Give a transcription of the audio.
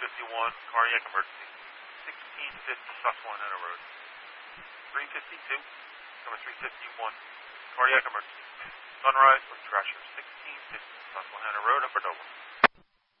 cardiac emergency. 1650 Susquehanna Road. 352, number 351, cardiac emergency. Sunrise with Trasher, 1650 Susquehanna Road, Upper Douglas.